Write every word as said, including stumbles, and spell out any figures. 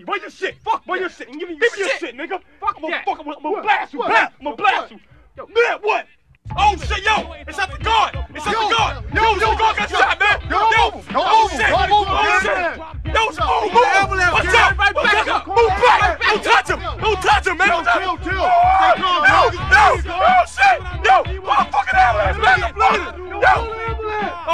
Bring your shit. Fuck Bring yeah. your shit. Give me, Give give me me your shit. shit, nigga. Fuck I'm gonna that. fuck. I'm gonna What? blast you. What? Blast. I'm gonna blast you. Yo. Man, what? Oh shit, yo! It's at the guard! It's at the guard! Yo, yo, yo, guard got shot, man! Yo, Yo, move. Yo, oh move. shit! Guard, move. Oh Yeah. shit! Yo, move, Get move! the ambulance. Watch Get out! right Watch back out! up. Move back! Right back Don't touch him! Don't touch him, man! Chill, Don't touch chill, him! chill. Oh, Stay calm, yo, bro. yo, oh shit! Yo, motherfucking ambulance, man! Yo,